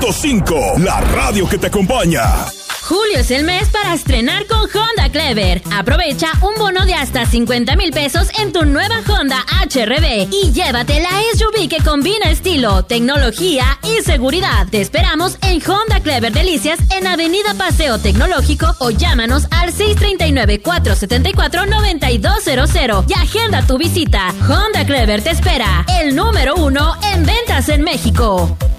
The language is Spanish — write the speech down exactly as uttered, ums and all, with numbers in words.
punto cinco, la radio que te acompaña. Julio es el mes para estrenar con Honda Clever. Aprovecha un bono de hasta cincuenta mil pesos en tu nueva Honda H R V y llévate la S U V que combina estilo, tecnología y seguridad. Te esperamos en Honda Clever Delicias en Avenida Paseo Tecnológico o llámanos al seis tres nueve, cuatro siete cuatro, nueve dos cero cero y agenda tu visita. Honda Clever te espera, el número uno en ventas en México.